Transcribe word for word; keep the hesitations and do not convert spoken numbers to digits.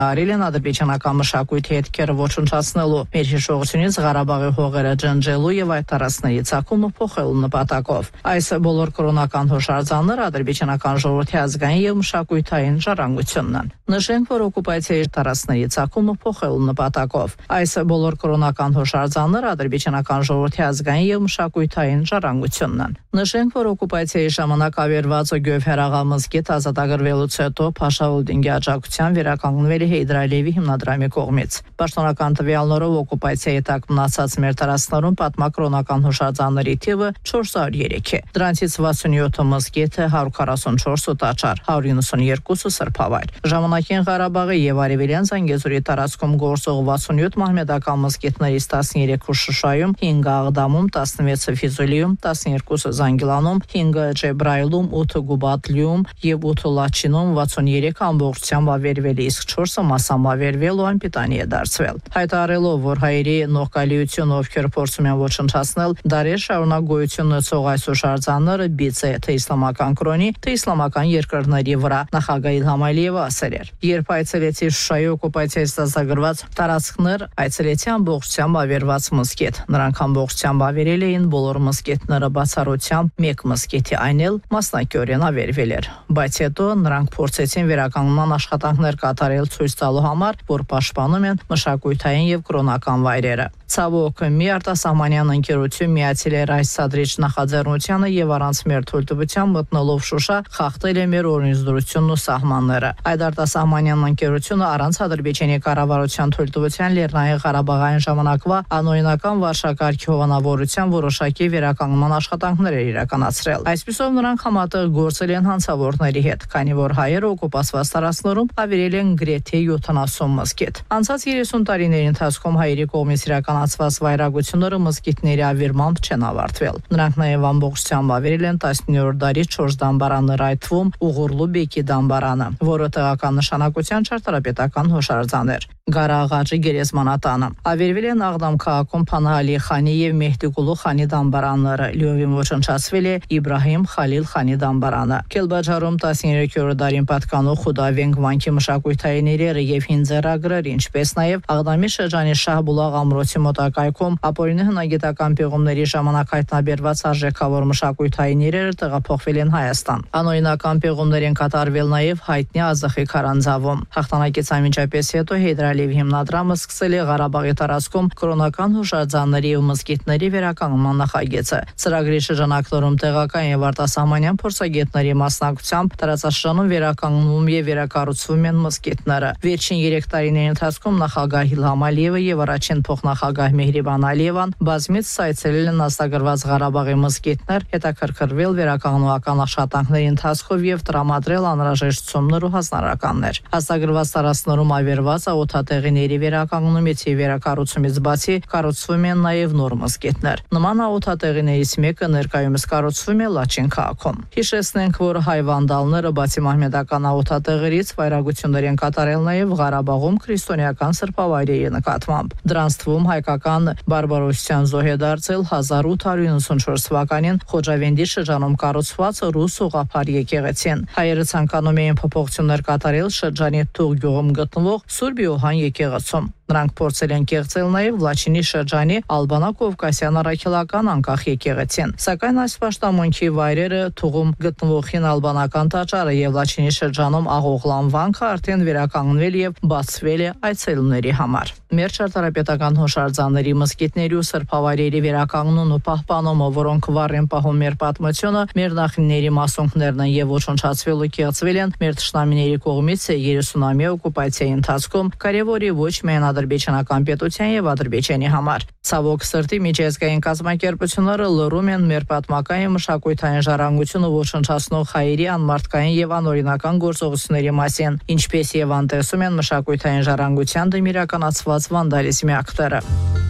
արել են ադրբեջանական մշակույթի հետքերը ոչնչացնելու, մեր հիշողությունից Ղարաբաղի հողերը ջնջելու եւ այդ տարածքների ցակումը փոխելու նպատակով։ Այս բոլոր կրոնական հուշարձանները ադրբեջանական ժողովրդի ազգային եւ մշակութային ժառանգությունն են։ Նշենք, որ օկուպացիայի տարածքների ցակումը փոխելու նպատակով այս բոլոր կրոնական հուշարձանները ադրբեջանական ժողովրդի ազգային եւ մշակութային ժառանգությունն են։ Նշենք, որ օկուպացիայի ժամանակ ավերված Գյով Հերաղա մզկիթ ազատագրվելուց հետո Փաշաուլդինգի աջակցությամբ վերականգնվել է Հեյդար Ալիևի հիմնադրամի կողմից։ Պաշտոնական տվյալներով օկուպացիայի տակ մնացած մեր տարածքներում պատմակրոնական հուշարձանների թիվը չորս հարյուր երեք է։ Դրանցից վաթսունյոթը մզկիթ, հարյուր քառասունչորսը տաճար, հարյուր իննսունյոթը սրբավայր։ Ժամանակին Ղարաբաղի եւ Արևելյան Զանգեզուրի տարածքում գործող վաթսունյոթ մահմեդական մզկիթներից տասներեքը Շուշայում, հինգը Աղդամում, տասնվեցը Ֆիզուլիում, տասներկուսը Զանգիլանում, հինգը Ջեբրայիլում, ութը Գուբատլիում եւ ութը Լաչինում, վաթսուներեքը ամբողջությամբ ավերվել է, իսկ չորսը մասամբ ավերվել ու անպիտանի է դարձվել։ Հայտարարելով, որ հայերի նողկալիությունը, ովքեր փորձում են ոչնչացնել դարեր շարունակ գոյություն ունեցող այս հուշարձանները, բիծ է թե իսլամական կրոնի, թե իսլամական երկրների վրա, նախագահ Իլհամ Ալիևը ասել էր։ Երբ այցելեցի Շուշայի օկուպացիայից ազատագրված տարածքներ, այցելեցի ամբողջությամբ ավերված մզկիթ։ Նրանք ամբողջությամբ ավերել էին բոլոր մզկիթները բացառությամբ մեկ մզկիթի, այն էլ մասնակիորեն ավերվել էր։ Բայց հետո նրանք փորձեցին վերականգնման աշխատանքներ կատարել, ցույց տալու համար, որ պաշտպանում են մշակութային եւ կրոնական վայրերը։ Ցավոք, մի արտասահմանյան ընկերություն միացել էր այս սադրիչ նախաձեռնությանը եւ առանց մեր թույլտվության մտնելով Շուշա խախտել է մեր օրենսդրությունն ու սահմանները։ Այդ արտասահմանյան ընկերությունը առանց Ադրբեջանի կառավարության թույլտվության Լեռնային Ղարաբաղային ժամանակվա անօրինական վարշակարգի հովանավորության որոշակի վերականգնման աշխատանքներ էր իրականացրել։ Այսպիսով նրանք համատեղ գործել են հանցավորների հետ, քանի որ հայերը օկուպացված տարածքներում ավերել են գրեթե յոթանասուն մզկիթ։ Անցած երեսուն տարիների ընթացքում հայերի կողմից իրականացված վայրագությունները մզկիթների ավերմամբ չեն ավարտվել։ Նրանք նաև ամբողջությամբ ավերել են տասնյոթ դարի չորս դամբարաններ, այդ թվում Ուղուրլու Բեկի դամբարանը, որը տեղական նշանակության ճարտարապետական հուշարձան էր։ Գարաղաջի գերեզմանատանը ավերվել են Աղդամ քաղաքում Փանահալի խանի եւ Մեհդիգուլու խանի դամբարանները, լիովին ոչնչացվել է Իբրահիմ Խալիլ խանի դամբարանը։ Քելբաջարում տասներեքերորդ դարին պատկանող Խուդավենգ վանքի մշակութային իրերը եւ հինձերագրերը, ինչպես նաեւ Աղդամի շրջանի Շահբուլաղ ամրոցի մոտակայքում ապօրինի հնագիտական պեղումների ժամանակ հայտնաբերված արժեքավոր մշակութային իրերը տեղափոխվել են Հայաստան։ Անօրինական պեղումներ են կատարվել նաեւ հայտնի Ազախի քարանձավում։ Հաղթանակից անմիջապես հետո Հեյդար Ալիևի հիմնադրամը սկսել է Ղարաբաղի տարածքում կրոնական հուշարձանների ու մզկիթների վերականգնման նախագիծը։ Ծրագրի շրջանակներում տեղական եւ արտասահմանյան փորձագետների մասնակցությամբ տարածաշրջանում վերականգնվում եւ վերակառուցվում են մզկիթները։ Վերջին երեք տարիների ընթացքում նախագահ Իլհամ Ալիևը եւ առաջին փոխնախագահ Մեհրիբան Ալիևան բազմից այցելել են ազատագրված Ղարաբաղի մզկիթներ, հետաքրքրվել վերականգնողական աշխատանքների ընթացքով եւ տրամադրել անհրաժեշտություններ ու հանրականներ։ Ազատագրված տարածքներում ավերված օթատեղիների վերականգնումից եւ վերակառուցումից բացի կառուցվում են նաեւ նոր մզկիթներ։ Նման օթատեղիներից մեկը ներկայումս կառուցվում է Լաչին քաղաքում։ Հիշեցնենք, որ հայ վանդալները բացի մահմեդական օթատեղերից վայրագություններ են կատարել նաեւ Ղարաբաղում քրիստոնեական սրբավայրերի նկատմամբ։ Դրանց թվում հայկական բարբարոսության զոհ է դարձել հազար ութ հարյուր իննսունչորս թվականին Խոջավենդի շրջանում կառուցված ռուս ուղղափառ եկեղեցին։ Հայերը ցանկանում էին փոփոխություններ կատարել շրջանի Թուղ գյուղում գտնվող Սուրբ Յոհան եկեղեցում։ Նրանք փորձել են կեղծել նաև Լաչինի շրջանի Ալբանա-Կովկասյան առաքելական անկախ եկեղեցին։ Սակայն այս պաշտամունքի վայրերը Թուղում գտնվող հին ալբանական տաճարը եւ Լաչինի շրջանում Աղողլան վանքը արդեն վերականգնվել եւ բացվել է այցելուների համար։ Մեր ճարտարապետական հուշարձանների, մզկիթների ու սրբավայրերի վերականգնումն ու պահպանումը, որոնք վառ են պահում մեր պատմությունը, մեր նախնիների մասունքներն են եւ ոչնչացվել ու կեղծվել են մեր թշնամիների կողմից երեսունամյա օկուպացիայի ընթացքում, կարևորի ոչ միայն ադրբեջանական պետության եւ Ադրբեջանի համար։ Ցավոք սրտի միջազգային կազմակերպությունները լռում են մեր պատմական եւ մշակութային ժառանգությունը ոչնչացնող հայերի անմարդկային եւ անօրինական գործողությունների մասին, ինչպես եւ անտեսում են մշակութային ժառանգության դեմ իրականացված վանդալիզմի ակտերը։